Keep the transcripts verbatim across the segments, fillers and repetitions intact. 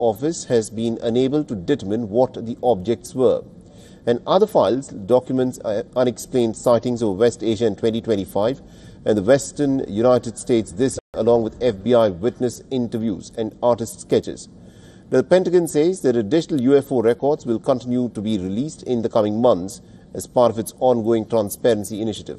office has been unable to determine what the objects were. And other files documents unexplained sightings over West Asia in twenty twenty-five and the Western United States, this along with F B I witness interviews and artist sketches. The Pentagon says that additional U F O records will continue to be released in the coming months as part of its ongoing transparency initiative.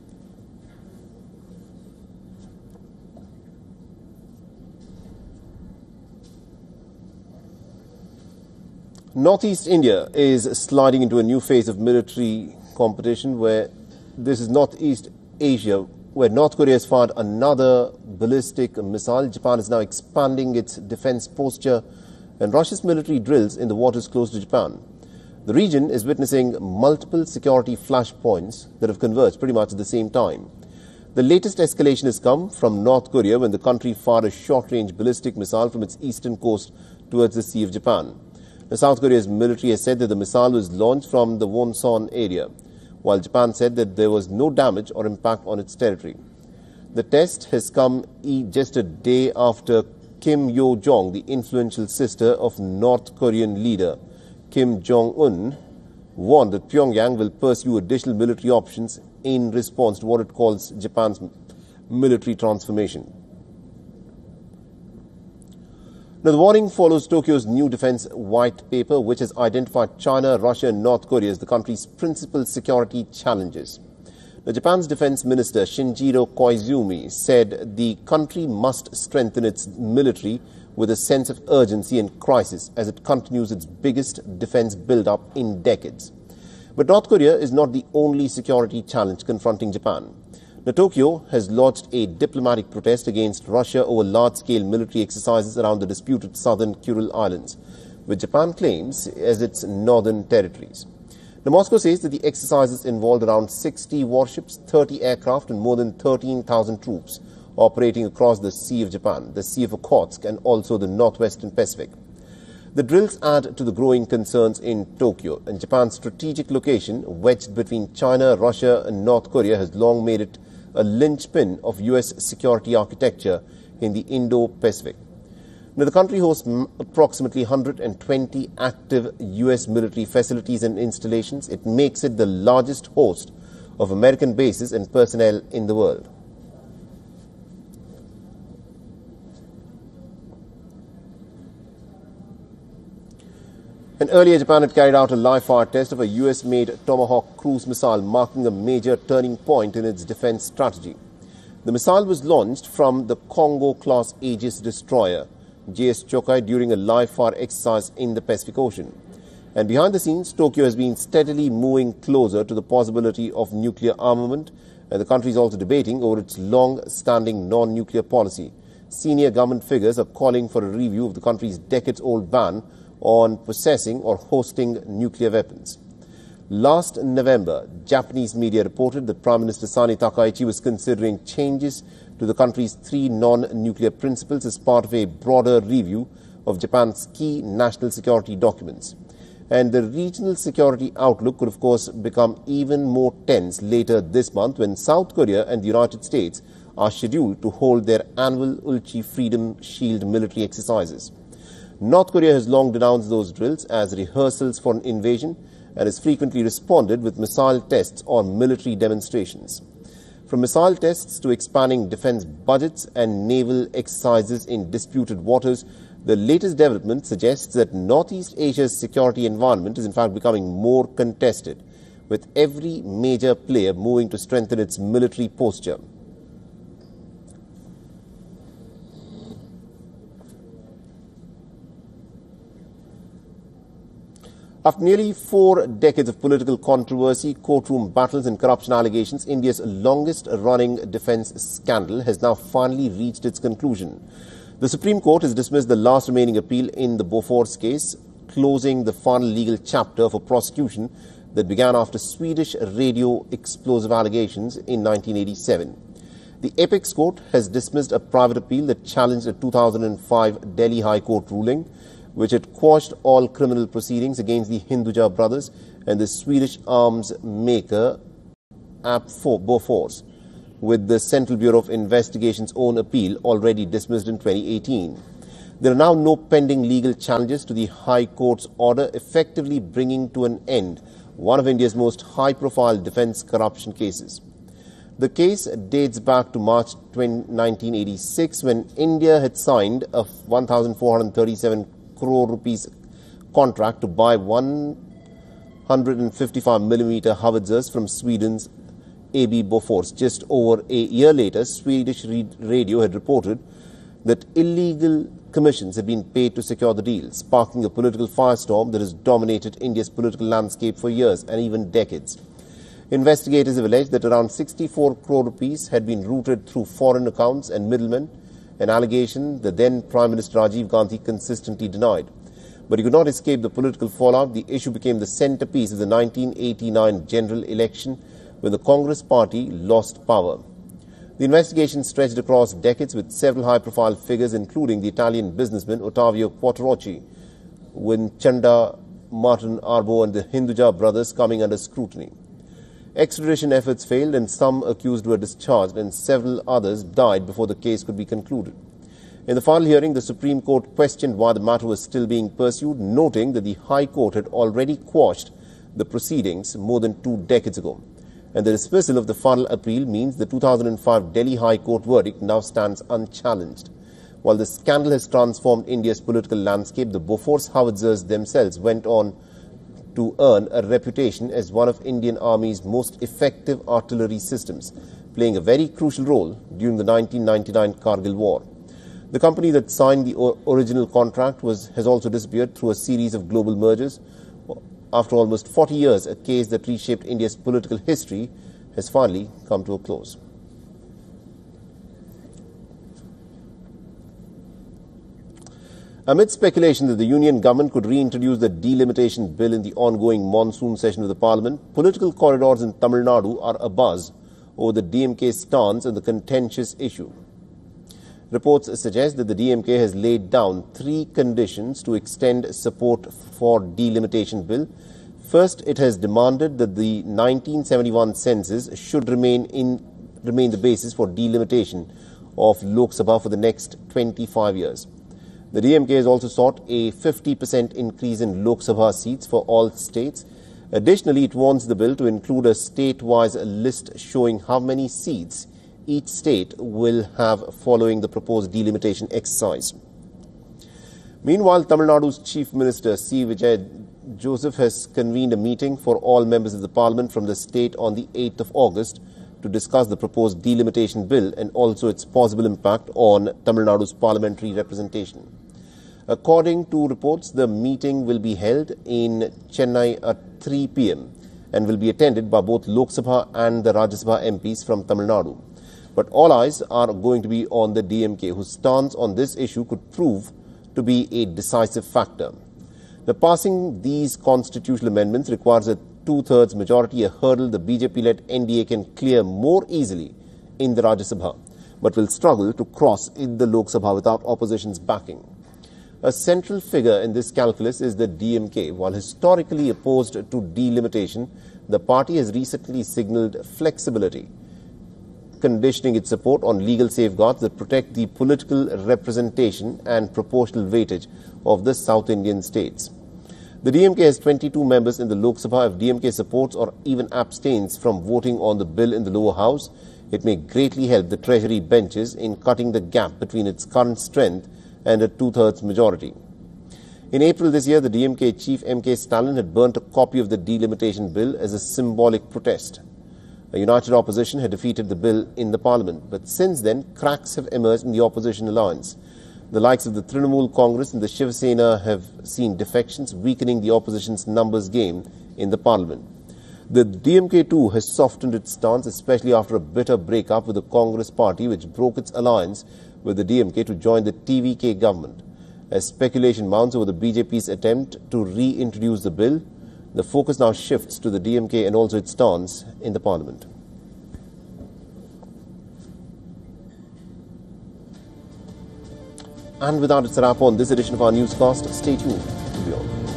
Northeast India is sliding into a new phase of military competition where this is Northeast Asia, where North Korea has fired another ballistic missile. Japan is now expanding its defense posture and Russia's military drills in the waters close to Japan. The region is witnessing multiple security flashpoints that have converged pretty much at the same time. The latest escalation has come from North Korea when the country fired a short-range ballistic missile from its eastern coast towards the Sea of Japan. The South Korea's military has said that the missile was launched from the Wonsan area, while Japan said that there was no damage or impact on its territory. The test has come just a day after Kim Yo-jong, the influential sister of North Korean leader Kim Jong-un, warned that Pyongyang will pursue additional military options in response to what it calls Japan's military transformation. Now, the warning follows Tokyo's new defense white paper, which has identified China, Russia and North Korea as the country's principal security challenges. Now, Japan's defense minister Shinjiro Koizumi said the country must strengthen its military with a sense of urgency and crisis as it continues its biggest defense build-up in decades. But North Korea is not the only security challenge confronting Japan. Now, Tokyo has lodged a diplomatic protest against Russia over large-scale military exercises around the disputed southern Kuril Islands, which Japan claims as its northern territories. Now, Moscow says that the exercises involved around sixty warships, thirty aircraft and more than thirteen thousand troops operating across the Sea of Japan, the Sea of Okhotsk and also the northwestern Pacific. The drills add to the growing concerns in Tokyo, and Japan's strategic location, wedged between China, Russia and North Korea, has long made it a linchpin of U S security architecture in the Indo-Pacific. Now, the country hosts approximately one hundred twenty active U S military facilities and installations. It makes it the largest host of American bases and personnel in the world. And earlier, Japan had carried out a live-fire test of a U S-made Tomahawk cruise missile, marking a major turning point in its defense strategy. The missile was launched from the Kongo-class Aegis destroyer, J S Chokai, during a live-fire exercise in the Pacific Ocean. And behind the scenes, Tokyo has been steadily moving closer to the possibility of nuclear armament, and the country is also debating over its long-standing non-nuclear policy. Senior government figures are calling for a review of the country's decades-old ban on possessing or hosting nuclear weapons. Last November, Japanese media reported that Prime Minister Sani Takaichi was considering changes to the country's three non-nuclear principles as part of a broader review of Japan's key national security documents. And the regional security outlook could, of course, become even more tense later this month when South Korea and the United States are scheduled to hold their annual Ulchi Freedom Shield military exercises. North Korea has long denounced those drills as rehearsals for an invasion and has frequently responded with missile tests or military demonstrations. From missile tests to expanding defense budgets and naval exercises in disputed waters, the latest development suggests that Northeast Asia's security environment is in fact becoming more contested, with every major player moving to strengthen its military posture. After nearly four decades of political controversy, courtroom battles and corruption allegations, India's longest-running defense scandal has now finally reached its conclusion. The Supreme Court has dismissed the last remaining appeal in the Bofors case, closing the final legal chapter of a prosecution that began after Swedish radio explosive allegations in nineteen eighty-seven. The Apex Court has dismissed a private appeal that challenged a two thousand five Delhi High Court ruling, which had quashed all criminal proceedings against the Hinduja brothers and the Swedish arms maker Bofors, with the Central Bureau of Investigation's own appeal already dismissed in twenty eighteen. There are now no pending legal challenges to the High Court's order, effectively bringing to an end one of India's most high-profile defence corruption cases. The case dates back to March nineteen eighty-six, when India had signed a one thousand four hundred thirty-seven crore rupees contract to buy one hundred fifty-five millimeter howitzers from Sweden's A B Bofors. Just over a year later, Swedish radio had reported that illegal commissions had been paid to secure the deal, sparking a political firestorm that has dominated India's political landscape for years and even decades. Investigators have alleged that around sixty-four crore rupees had been routed through foreign accounts and middlemen, an allegation that then Prime Minister Rajiv Gandhi consistently denied. But he could not escape the political fallout. The issue became the centerpiece of the nineteen eighty-nine general election, when the Congress party lost power. The investigation stretched across decades, with several high-profile figures, including the Italian businessman Ottavio Quattrocchi, Vincenzo Martin Arbo and the Hinduja brothers coming under scrutiny. Extradition efforts failed, and some accused were discharged, and several others died before the case could be concluded. In the final hearing, the Supreme Court questioned why the matter was still being pursued, noting that the High Court had already quashed the proceedings more than two decades ago. And the dismissal of the final appeal means the two thousand five Delhi High Court verdict now stands unchallenged. While the scandal has transformed India's political landscape, the Bofors howitzers themselves went on to earn a reputation as one of Indian Army's most effective artillery systems, playing a very crucial role during the nineteen ninety-nine Kargil War. The company that signed the original contract was, has also disappeared through a series of global mergers. After almost forty years, a case that reshaped India's political history has finally come to a close. Amid speculation that the Union government could reintroduce the delimitation bill in the ongoing monsoon session of the Parliament, political corridors in Tamil Nadu are abuzz over the D M K stance on the contentious issue. Reports suggest that the D M K has laid down three conditions to extend support for delimitation bill. First, it has demanded that the nineteen seventy-one census should remain in remain the basis for delimitation of Lok Sabha for the next twenty-five years. The D M K has also sought a fifty percent increase in Lok Sabha seats for all states. Additionally, it wants the bill to include a state-wise list showing how many seats each state will have following the proposed delimitation exercise. Meanwhile, Tamil Nadu's Chief Minister C. Vijay Joseph has convened a meeting for all members of the Parliament from the state on the eighth of August to discuss the proposed delimitation bill and also its possible impact on Tamil Nadu's parliamentary representation. According to reports, the meeting will be held in Chennai at three p m and will be attended by both Lok Sabha and the Rajya Sabha M Ps from Tamil Nadu. But all eyes are going to be on the D M K, whose stance on this issue could prove to be a decisive factor. The passing these constitutional amendments requires a two-thirds majority, a hurdle the B J P-led N D A can clear more easily in the Rajya Sabha, but will struggle to cross in the Lok Sabha without opposition's backing. A central figure in this calculus is the D M K. While historically opposed to delimitation, the party has recently signalled flexibility, conditioning its support on legal safeguards that protect the political representation and proportional weightage of the South Indian states. The D M K has twenty-two members in the Lok Sabha. If D M K supports or even abstains from voting on the bill in the lower house, it may greatly help the Treasury benches in cutting the gap between its current strength and a two-thirds majority. In April this year, the D M K chief M K Stalin had burnt a copy of the delimitation bill as a symbolic protest. A united opposition had defeated the bill in the Parliament, but since then, cracks have emerged in the opposition alliance. The likes of the Trinamool Congress and the Shiv Sena have seen defections, weakening the opposition's numbers game in the Parliament. The D M K too has softened its stance, especially after a bitter breakup with the Congress party, which broke its alliance with the D M K to join the T V K government. As speculation mounts over the B J P's attempt to reintroduce the bill, the focus now shifts to the D M K and also its stance in the Parliament. And with that, it's a wrap on this edition of our newscast. Stay tuned to Beyond.